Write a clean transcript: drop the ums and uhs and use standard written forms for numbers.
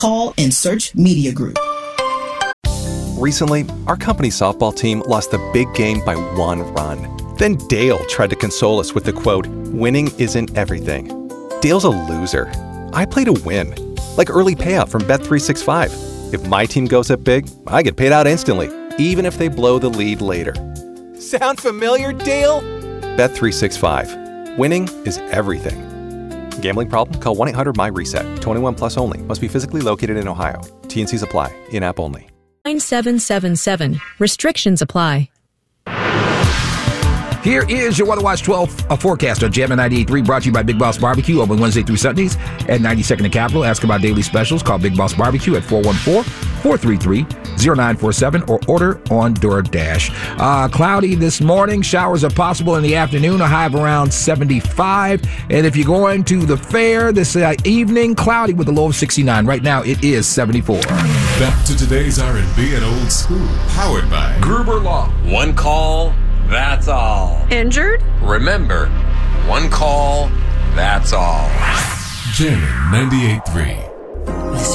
Call and search Media Group. Recently, our company softball team lost the big game by 1 run. Then Dale tried to console us with the quote, "Winning isn't everything." Dale's a loser. I play to win, like early payout from Bet365. If my team goes up big, I get paid out instantly, even if they blow the lead later. Sound familiar, Dale? Bet365. Winning is everything. Gambling problem? Call 1-800-MY-RESET. 21 plus only. Must be physically located in Ohio. T&Cs apply. In-app only. 9777. Restrictions apply. Here is your Weather Watch 12 forecast on Jammin' 98.3, brought to you by Big Boss Barbecue, open Wednesday through Sundays at 92nd and Capitol. Ask about daily specials. Call Big Boss Barbecue at 414-433-0947 or order on DoorDash. Cloudy this morning. Showers are possible in the afternoon, a high of around 75. And if you're going to the fair this evening, cloudy with a low of 69. Right now, it is 74. Back to today's R&B and old school, powered by Gruber Law. One call, that's all. Injured? Remember, one call, that's all. Jammin' 98.3.